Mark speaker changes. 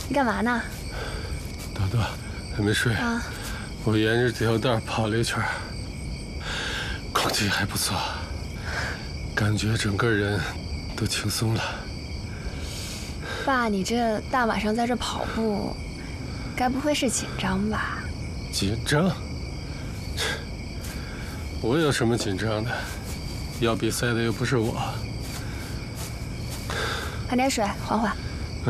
Speaker 1: 你干嘛呢？
Speaker 2: 朵朵还没睡
Speaker 1: 啊？
Speaker 2: 我沿着这条道跑了一圈，空气还不错，感觉整个人都轻松了。
Speaker 1: 爸，你这大晚上在这跑步，该不会是紧张吧？
Speaker 2: 紧张？我有什么紧张的？要比赛的又不是我。
Speaker 1: 喝点水，缓缓。